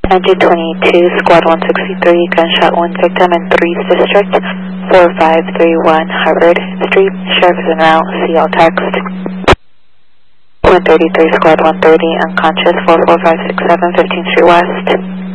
22, Squad 163, gunshot wound victim in 3's District, 4531 Harvard Street. Sheriff is en route. See all text. 133, Squad 130, unconscious, 44567, 15th Street West.